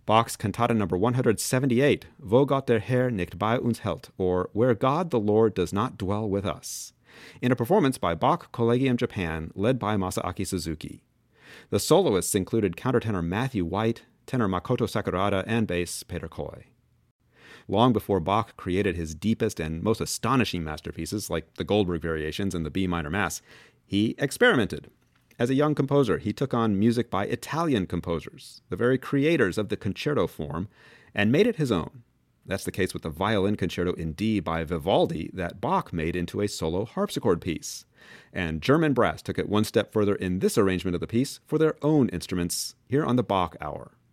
Bach's Cantata number 178, Wo Gott der Herr nicht bei uns hält, or Where God the Lord does not dwell with us, in a performance by Bach Collegium Japan, led by Masaaki Suzuki. The soloists included countertenor Matthew White, tenor Makoto Sakurada, and bass Peter Koy. Long before Bach created his deepest and most astonishing masterpieces, like the Goldberg Variations and the B minor Mass, he experimented. As a young composer, he took on music by Italian composers, the very creators of the concerto form, and made it his own. That's the case with the Violin Concerto in D by Vivaldi that Bach made into a solo harpsichord piece. And German brass took it one step further in this arrangement of the piece for their own instruments here on the Bach Hour.